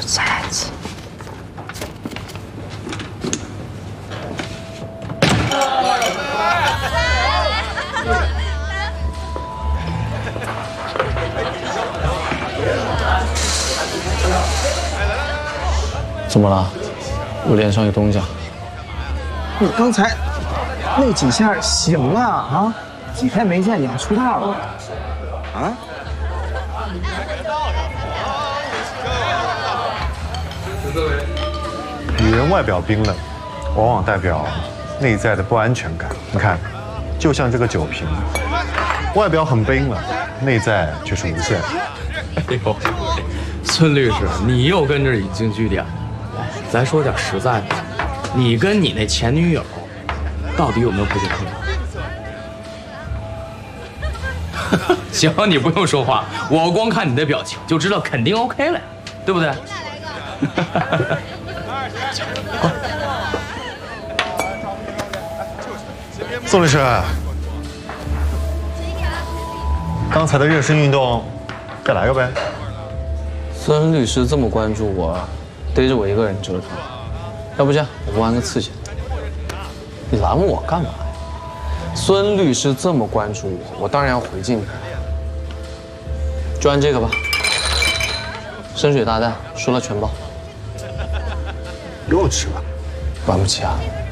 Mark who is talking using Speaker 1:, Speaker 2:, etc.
Speaker 1: 자야지.
Speaker 2: 怎么了？我脸上有东西啊？
Speaker 3: 你刚才那几下行啊啊！几天没见你还出道了啊？
Speaker 4: 女人外表冰冷，往往代表内在的不安全感。你看，就像这个酒瓶，外表很冰冷，内在却是无限。
Speaker 2: 哎呦，孙律师，你又跟着引经据典了。咱说点实在的，你跟你那前女友到底有没有破镜重圆？行，你不用说话，我光看你的表情就知道肯定 OK 了呀，对不对？
Speaker 4: 宋律师，刚才的热身运动，再来个呗。
Speaker 2: 孙律师这么关注我，逮着我一个人折腾，要不这样，我玩个刺激。你拦我干嘛呀？孙律师这么关注我，我当然要回敬他。就按这个吧，深水大蛋，输了全包。
Speaker 4: 又吃了，
Speaker 2: 玩不起啊。